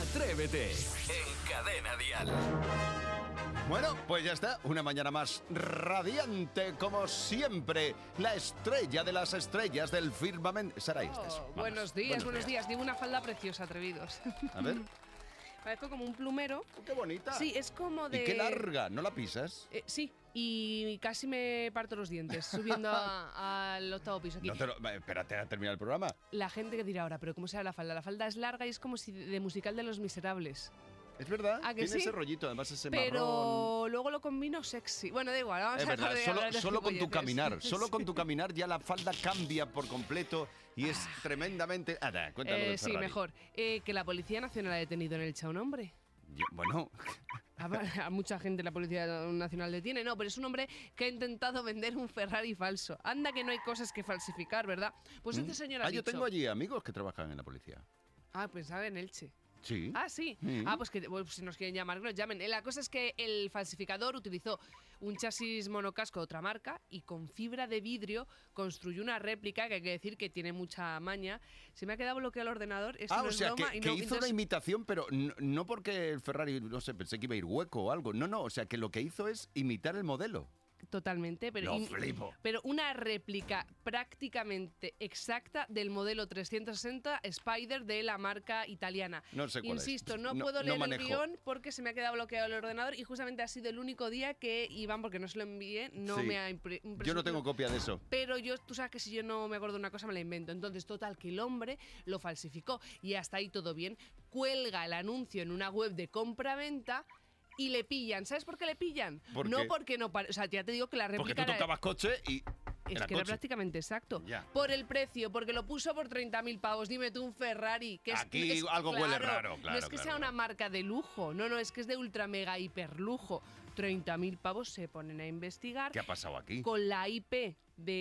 Atrévete en Cadena Dial. Bueno, pues ya está, una mañana más radiante como siempre, la estrella de las estrellas del firmamento. Sara, ahí estás. Vamos. Buenos días. Digo una falda preciosa, atrevidos. A ver. Parezco como un plumero. Oh, ¡qué bonita! Sí, es como de... ¿Y qué larga? ¿No la pisas? Sí, y casi me parto los dientes subiendo al octavo piso aquí. No espérate a terminar el programa. La gente que dirá ahora, pero ¿cómo será la falda? La falda es larga y es como si de musical de Los Miserables. Es verdad, ¿A que tiene sí? ese rollito, además ese Pero marrón. luego lo combino sexy. Bueno, da igual, vamos Es a verdad, dejar de solo con tu caminar, solo Sí. con tu caminar ya la falda cambia por completo y es tremendamente... Cuéntalo del Sí, Ferrari. mejor. Que la Policía Nacional ha detenido en Elche a un hombre. Bueno, A mucha gente la Policía Nacional detiene, no, pero es un hombre que ha intentado vender un Ferrari falso. Anda que no hay cosas que falsificar, ¿verdad? Pues este señor ha yo dicho... tengo allí amigos que trabajan en la policía. Pensaba en Elche. Sí. Ah, sí. Pues si nos quieren llamar, que nos llamen. La cosa es que el falsificador utilizó un chasis monocasco de otra marca y con fibra de vidrio construyó una réplica que hay que decir que tiene mucha maña. Se me ha quedado bloqueado el ordenador. Esto no O es sea, broma. que hizo una imitación, pero no porque el Ferrari, no sé, pensé que iba a ir hueco o algo. No, o sea, que lo que hizo es imitar el modelo. Totalmente, pero, flipo. pero una réplica prácticamente exacta del modelo 360 Spider de la marca italiana. No sé cuál Insisto, es. no No puedo leer manejo. el guión porque se me ha quedado bloqueado el ordenador y justamente ha sido el único día que Iván, porque no se lo envié, no Sí. me ha impresionado. Yo no tengo copia de eso. Pero tú sabes que si yo no me acuerdo de una cosa me la invento. Entonces, total, que el hombre lo falsificó y hasta ahí todo bien. Cuelga el anuncio en una web de compra-venta y le pillan. ¿Sabes por qué le pillan? ¿Por no qué? porque no... O sea, ya te digo que la réplica Porque tú tocabas coche y... es que era prácticamente exacto. Ya. Por el precio, porque lo puso por 30.000 pavos. Dime tú, un Ferrari. Que Aquí algo huele raro, No claro, es que sea claro. una marca de lujo. No, es que es de ultra mega hiper lujo. 30.000 pavos se ponen a investigar. ¿Qué ha pasado aquí? Con la IP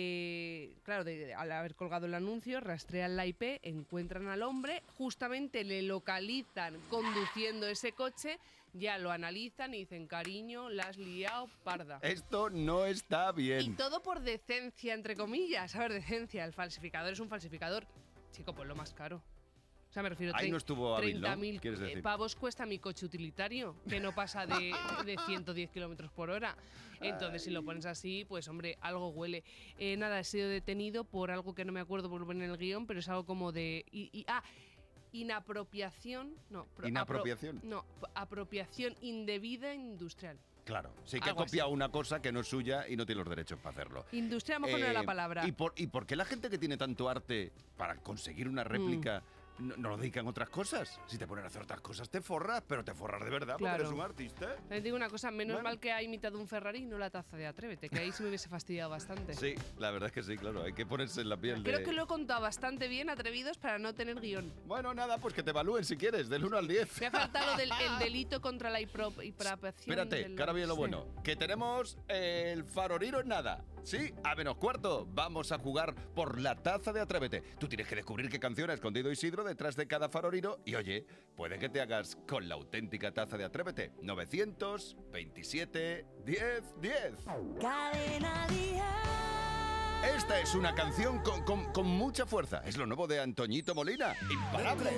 al haber colgado el anuncio, rastrean la IP, encuentran al hombre, justamente le localizan conduciendo ese coche, ya lo analizan y dicen, cariño, la has liado parda. Esto no está bien. Y todo por decencia, entre comillas. A ver, decencia. El falsificador es un falsificador. Chico, pues lo más caro. O sea, me refiero a Ahí no estuvo hábil, ¿no? 30.000 ¿Quieres decir? pavos cuesta mi coche utilitario, que no pasa de 110 kilómetros por hora. Entonces, si lo pones así, pues hombre, algo huele. Nada, he sido detenido por algo que no me acuerdo por poner en el guión, pero es algo como de... inapropiación... No, ¿Inapropiación? apropiación indebida industrial. Claro, sí que ha Algo copiado así. una cosa que no es suya y no tiene los derechos para hacerlo. Industria a lo mejor no era la palabra. ¿Y por qué la gente que tiene tanto arte para conseguir una réplica no lo dedican a otras cosas? Si te ponen a hacer otras cosas te forras, pero te forras de verdad Claro. porque eres un artista. Te digo una cosa, menos Bueno. mal que ha imitado un Ferrari y no la taza de Atrévete, que ahí se me hubiese fastidiado bastante. Sí, la verdad es que sí, claro, hay que ponerse en la piel Creo de... que lo he contado bastante bien, atrevidos, para no tener guión. Bueno, nada, pues que te evalúen si quieres, del 1 al 10. Me ha faltado el delito contra la hipropiación. Espérate, que ahora viene lo bueno. Que tenemos el faroriro en nada. Sí, a -4. Vamos a jugar por la taza de Atrévete. Tú tienes que descubrir qué canción ha escondido Isidro detrás de cada faroriro. Y oye, puede que te hagas con la auténtica taza de Atrévete. 927 10 10. Cadena Dial. Esta es una canción con mucha fuerza. Es lo nuevo de Antoñito Molina. Imparable.